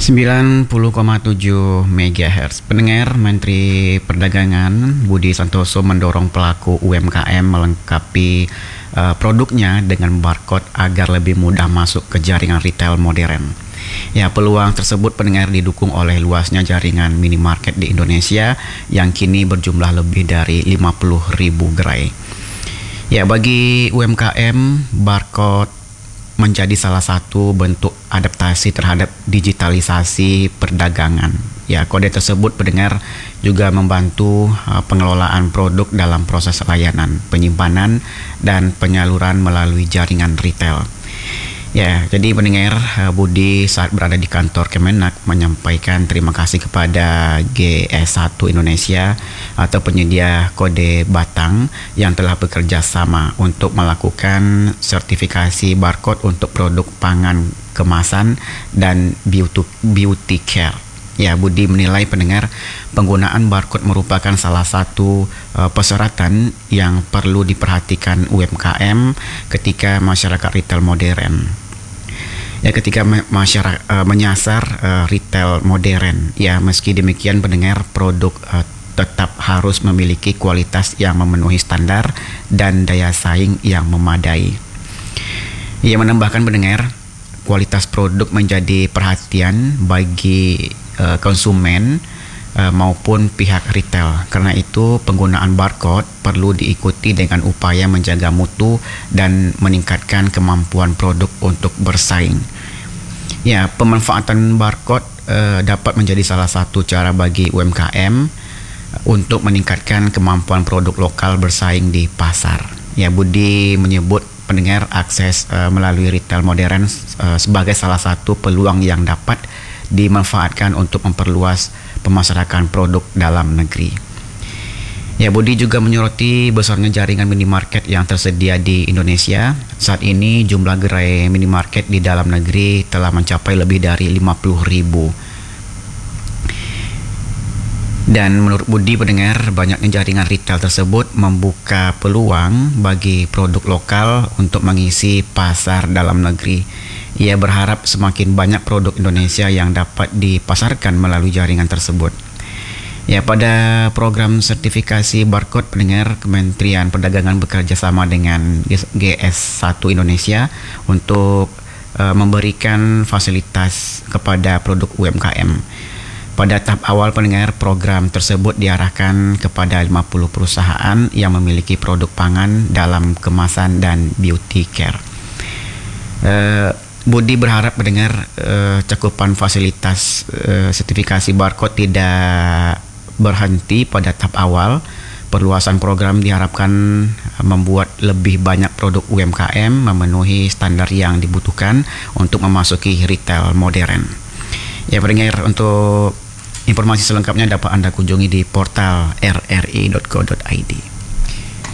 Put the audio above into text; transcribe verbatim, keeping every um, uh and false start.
sembilan puluh koma tujuh megahertz. Pendengar, Menteri Perdagangan Budi Santoso mendorong pelaku U M K M melengkapi uh, produknya dengan barcode agar lebih mudah masuk ke jaringan retail modern. Ya, peluang tersebut, pendengar, didukung oleh luasnya jaringan minimarket di Indonesia yang kini berjumlah lebih dari lima puluh ribu gerai. Ya, bagi U M K M, barcode menjadi salah satu bentuk adaptasi terhadap digitalisasi perdagangan. Ya, kode tersebut, pendengar, juga membantu uh, pengelolaan produk dalam proses layanan, penyimpanan, dan penyaluran melalui jaringan retail. Ya, jadi pendengar, uh, Budi saat berada di kantor Kemenak menyampaikan terima kasih kepada G S satu Indonesia atau penyedia kode Batang yang telah bekerja sama untuk melakukan sertifikasi barcode untuk produk pangan kemasan dan beauty, beauty care. Ya, Budi menilai, pendengar, penggunaan barcode merupakan salah satu uh, persyaratan yang perlu diperhatikan U M K M ketika masyarakat retail modern. Ya, ketika masyarakat uh, menyasar uh, retail modern. Ya, meski demikian, pendengar, produk uh, tetap harus memiliki kualitas yang memenuhi standar dan daya saing yang memadai. Ia menambahkan, pendengar, kualitas produk menjadi perhatian bagi uh, konsumen uh, maupun pihak retail. Karena itu, penggunaan barcode perlu diikuti dengan upaya menjaga mutu dan meningkatkan kemampuan produk untuk bersaing. Ya, pemanfaatan barcode uh, dapat menjadi salah satu cara bagi U M K M untuk meningkatkan kemampuan produk lokal bersaing di pasar. Ya, Budi menyebut, pendengar, akses uh, melalui retail modern uh, sebagai salah satu peluang yang dapat dimanfaatkan untuk memperluas pemasaran produk dalam negeri. Ya, Budi juga menyoroti besarnya jaringan minimarket yang tersedia di Indonesia. Saat ini jumlah gerai minimarket di dalam negeri telah mencapai lebih dari lima puluh ribu. Dan menurut Budi, pendengar, banyaknya jaringan retail tersebut membuka peluang bagi produk lokal untuk mengisi pasar dalam negeri. Ia berharap semakin banyak produk Indonesia yang dapat dipasarkan melalui jaringan tersebut. Ya, pada program sertifikasi barcode, pendengar, Kementerian Perdagangan bekerja sama dengan G S satu Indonesia untuk uh, memberikan fasilitas kepada produk U M K M. Pada tahap awal, pendengar, program tersebut diarahkan kepada lima puluh perusahaan yang memiliki produk pangan dalam kemasan dan beauty care. Uh, Budi berharap, pendengar, uh, cakupan fasilitas uh, sertifikasi barcode tidak berhenti pada tahap awal. Perluasan program diharapkan membuat lebih banyak produk U M K M memenuhi standar yang dibutuhkan untuk memasuki retail modern. Ya, pendengar, untuk informasi selengkapnya dapat Anda kunjungi di portal r r i dot co dot i d.